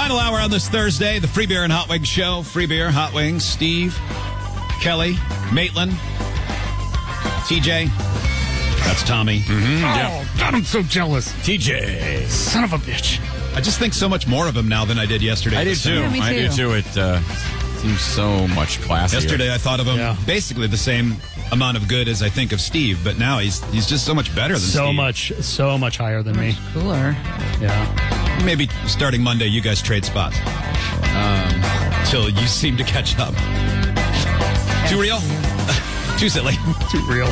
Final hour on this Thursday, the Free Beer and Hot Wings show. Free beer, hot wings, Steve, Kelly, Maitland, TJ. That's Tommy. Mm-hmm. Oh, God, I'm so jealous. TJ. Son of a bitch. I just think so much more of him now than I did yesterday. I do too. Yeah, me I do too. too. It seems so much classier. Yesterday I thought of him basically the same amount of good as I think of Steve, but now he's just so much better than Steve. So much higher than me. Cooler. Yeah. Maybe starting Monday, you guys trade spots. Till you seem to catch up. Too real? Too silly. Too real.